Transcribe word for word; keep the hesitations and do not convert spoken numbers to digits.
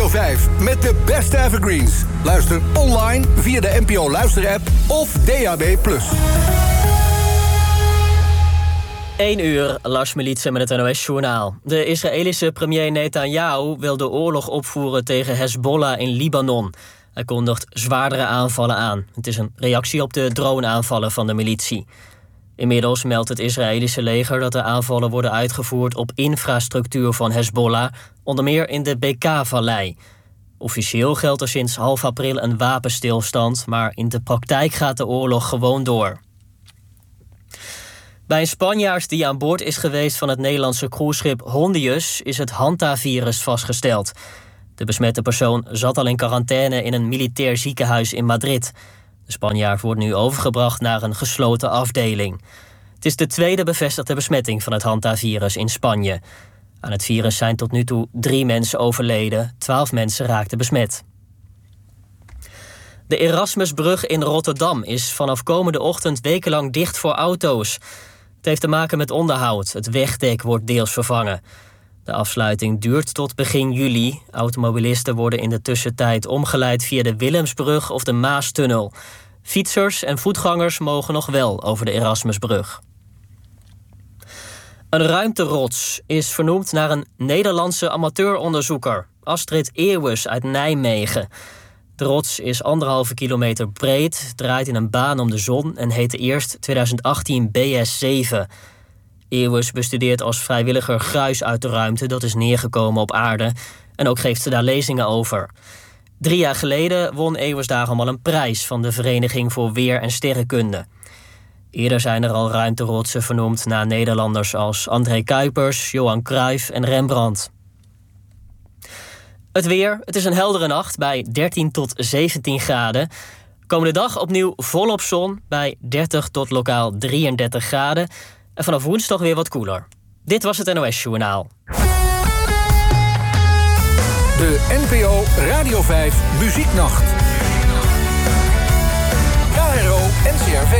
vijf met de beste evergreens. Luister online via de N P O Luisterapp of D A B plus. één uur, Lars Militsen met het N O S-journaal. De Israëlische premier Netanyahu wil de oorlog opvoeren tegen Hezbollah in Libanon. Hij kondigt zwaardere aanvallen aan. Het is een reactie op de droneaanvallen van de militie. Inmiddels meldt het Israëlische leger dat de aanvallen worden uitgevoerd op infrastructuur van Hezbollah, onder meer in de Bekaa-vallei. Officieel geldt er sinds half april een wapenstilstand, maar in de praktijk gaat de oorlog gewoon door. Bij een Spanjaard die aan boord is geweest van het Nederlandse cruiseschip Hondius is het Hantavirus vastgesteld. De besmette persoon zat al in quarantaine in een militair ziekenhuis in Madrid. De Spanjaard wordt nu overgebracht naar een gesloten afdeling. Het is de tweede bevestigde besmetting van het Hantavirus in Spanje. Aan het virus zijn tot nu toe drie mensen overleden, twaalf mensen raakten besmet. De Erasmusbrug in Rotterdam is vanaf komende ochtend wekenlang dicht voor auto's. Het heeft te maken met onderhoud. Het wegdek wordt deels vervangen. De afsluiting duurt tot begin juli. Automobilisten worden in de tussentijd omgeleid via de Willemsbrug of de Maastunnel. Fietsers en voetgangers mogen nog wel over de Erasmusbrug. Een ruimterots is vernoemd naar een Nederlandse amateuronderzoeker, Astrid Eeuwes uit Nijmegen. De rots is anderhalve kilometer breed, draait in een baan om de zon en heette eerst twintig achttien B S zeven. Eeuwes bestudeert als vrijwilliger gruis uit de ruimte dat is neergekomen op aarde en ook geeft ze daar lezingen over. Drie jaar geleden won Eeuwes daarom al een prijs van de Vereniging voor Weer- en Sterrenkunde. Eerder zijn er al ruimterotsen vernoemd naar Nederlanders als André Kuipers, Johan Cruijff en Rembrandt. Het weer, het is een heldere nacht bij dertien tot zeventien graden. Komende dag opnieuw volop zon bij dertig tot lokaal drieëndertig graden. En vanaf woensdag weer wat koeler. Dit was het N O S-journaal. De N P O Radio vijf Muzieknacht. K R O N C R V.